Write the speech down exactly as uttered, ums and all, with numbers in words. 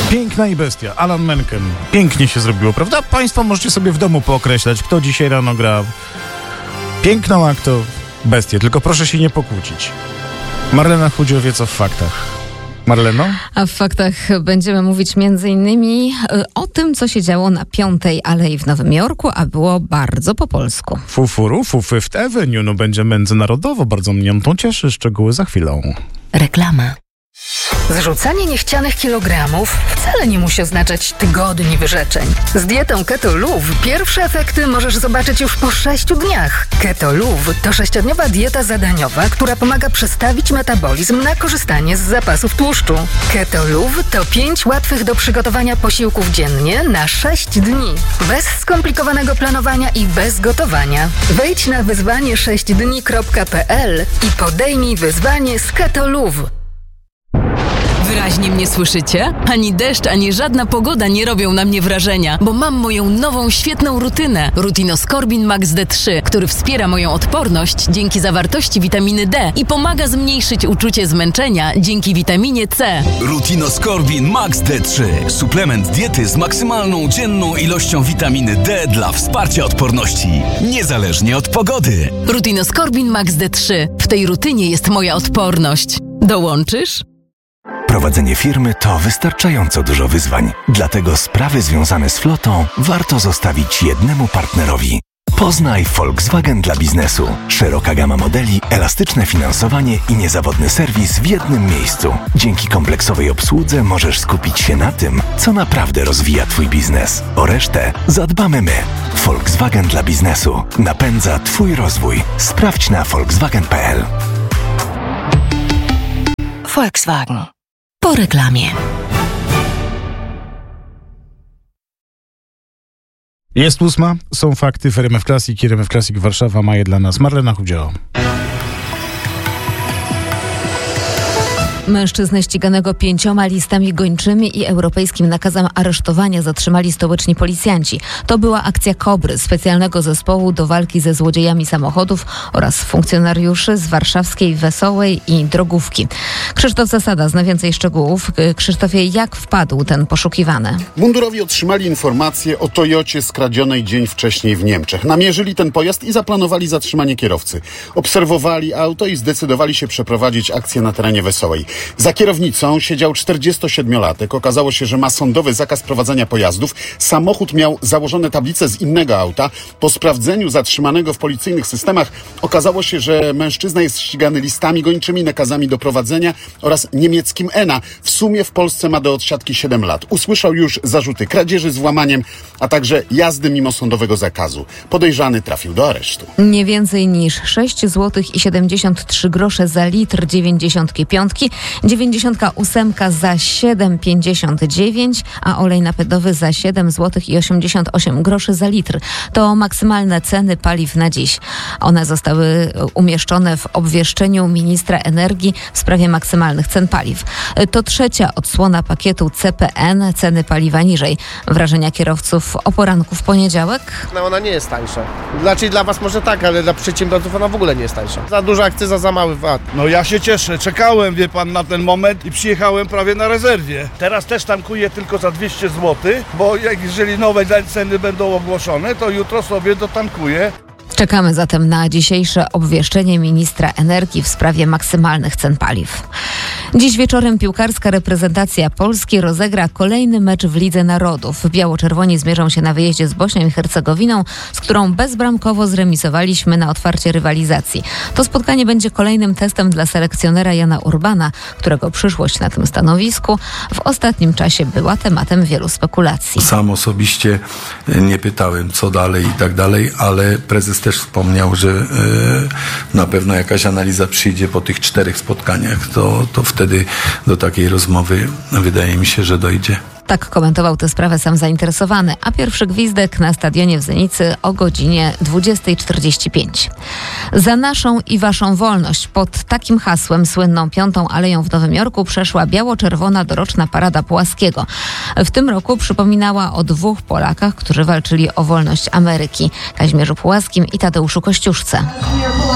Piękna i bestia, Alan Menken. Pięknie się zrobiło, prawda? Państwo możecie sobie w domu pookreślać, kto dzisiaj rano gra piękną, a kto bestię. Tylko proszę się nie pokłócić. Marlena Chudzio wie co w faktach. Marleno? A w faktach będziemy mówić między innymi o tym, co się działo na Piątej Alei w Nowym Jorku, a było bardzo po polsku. Fufuru, fu Fifth Avenue, no będzie międzynarodowo, bardzo mnie to cieszy, szczegóły za chwilę. Reklama. Zrzucanie niechcianych kilogramów wcale nie musi oznaczać tygodni wyrzeczeń. Z dietą Keto Luv pierwsze efekty możesz zobaczyć już po sześciu dniach. Keto Luv to sześciodniowa dieta zadaniowa, która pomaga przestawić metabolizm na korzystanie z zapasów tłuszczu. Keto Luv to pięć łatwych do przygotowania posiłków dziennie na sześć dni. Bez skomplikowanego planowania i bez gotowania. Wejdź na wyzwanie sześć dni kropka p l i podejmij wyzwanie z Keto Luv. Wyraźnie mnie słyszycie? Ani deszcz, ani żadna pogoda nie robią na mnie wrażenia, bo mam moją nową, świetną rutynę. Rutinoskorbin Max D trzy, który wspiera moją odporność dzięki zawartości witaminy D i pomaga zmniejszyć uczucie zmęczenia dzięki witaminie C. Rutinoskorbin Max D trzy. Suplement diety z maksymalną dzienną ilością witaminy D dla wsparcia odporności, niezależnie od pogody. Rutinoskorbin Max D trzy. W tej rutynie jest moja odporność. Dołączysz? Prowadzenie firmy to wystarczająco dużo wyzwań. Dlatego sprawy związane z flotą warto zostawić jednemu partnerowi. Poznaj Volkswagen dla biznesu. Szeroka gama modeli, elastyczne finansowanie i niezawodny serwis w jednym miejscu. Dzięki kompleksowej obsłudze możesz skupić się na tym, co naprawdę rozwija Twój biznes. O resztę zadbamy my. Volkswagen dla biznesu. Napędza Twój rozwój. Sprawdź na volkswagen kropka p l. Volkswagen. Po reklamie. Jest ósma, są fakty w R M F Classic i R M F Classic Warszawa ma je dla nas Marlena Chudzio. Mężczyznę ściganego pięcioma listami gończymi i europejskim nakazem aresztowania zatrzymali stołeczni policjanci. To była akcja Kobry, specjalnego zespołu do walki ze złodziejami samochodów oraz funkcjonariuszy z warszawskiej Wesołej i Drogówki. Krzysztof Zasada zna więcej szczegółów. Krzysztofie, jak wpadł ten poszukiwany? Mundurowi otrzymali informację o Toyocie skradzionej dzień wcześniej w Niemczech. Namierzyli ten pojazd i zaplanowali zatrzymanie kierowcy. Obserwowali auto i zdecydowali się przeprowadzić akcję na terenie Wesołej. Za kierownicą siedział czterdziestosiedmiolatek. Okazało się, że ma sądowy zakaz prowadzenia pojazdów. Samochód miał założone tablice z innego auta. Po sprawdzeniu zatrzymanego w policyjnych systemach okazało się, że mężczyzna jest ścigany listami gończymi, nakazami do prowadzenia oraz niemieckim E N A. W sumie w Polsce ma do odsiadki siedem lat. Usłyszał już zarzuty kradzieży z włamaniem, a także jazdy mimo sądowego zakazu. Podejrzany trafił do aresztu. Nie więcej niż sześć złotych i siedemdziesiąt trzy grosze za litr dziewięćdziesiątki piątki, dziewięćdziesiątka ósemka za siedem pięćdziesiąt dziewięć, a olej napędowy za siedem złotych i osiemdziesiąt osiem groszy za litr. To maksymalne ceny paliw na dziś. One zostały umieszczone w obwieszczeniu ministra energii w sprawie maksymalnych cen paliw. To trzecia odsłona pakietu C P N, ceny paliwa niżej. Wrażenia kierowców o poranku w poniedziałek? No ona nie jest tańsza. Znaczy dla was może tak, ale dla przedsiębiorców ona w ogóle nie jest tańsza. Za duża akcyza, za mały V A T. No ja się cieszę, czekałem, wie pan, na ten moment i przyjechałem prawie na rezerwie. Teraz też tankuję tylko za dwieście złotych, bo jak jeżeli nowe ceny będą ogłoszone, to jutro sobie dotankuję. Czekamy zatem na dzisiejsze obwieszczenie ministra energii w sprawie maksymalnych cen paliw. Dziś wieczorem piłkarska reprezentacja Polski rozegra kolejny mecz w Lidze Narodów. Biało-czerwoni zmierzą się na wyjeździe z Bośnią i Hercegowinią, z którą bezbramkowo zremisowaliśmy na otwarcie rywalizacji. To spotkanie będzie kolejnym testem dla selekcjonera Jana Urbana, którego przyszłość na tym stanowisku w ostatnim czasie była tematem wielu spekulacji. Sam osobiście nie pytałem, co dalej i tak dalej, ale prezes też wspomniał, że e, na pewno jakaś analiza przyjdzie po tych czterech spotkaniach. To, to wtedy do takiej rozmowy wydaje mi się, że dojdzie. Tak komentował tę sprawę sam zainteresowany, a pierwszy gwizdek na stadionie w Zenicy o godzinie dwudziesta czterdzieści pięć. Za naszą i waszą wolność. Pod takim hasłem słynną Piątą Aleją w Nowym Jorku przeszła biało-czerwona doroczna parada Pułaskiego. W tym roku przypominała o dwóch Polakach, którzy walczyli o wolność Ameryki. Kazimierzu Pułaskim i Tadeuszu Kościuszce.